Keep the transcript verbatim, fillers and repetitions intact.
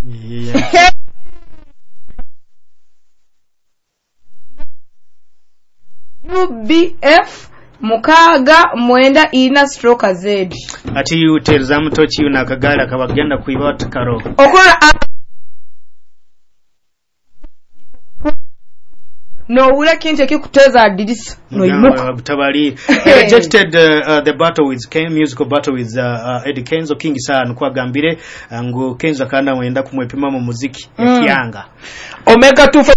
Yeah. U B F mukaga mwenda ina stroke Z. Ati yuterza mutoki yunakagala kabagenda kuiba watakaro. Okola no ula kinje kikuteza adirisa no imuka butabali. He rejected uh, uh, the battle with Ken, musical battle with uh, uh, Eddie Kenzo King sana kwa gambire ngo Kenzo kana mwenda kumwepima mu muziki mm. ya Yanga. Omega two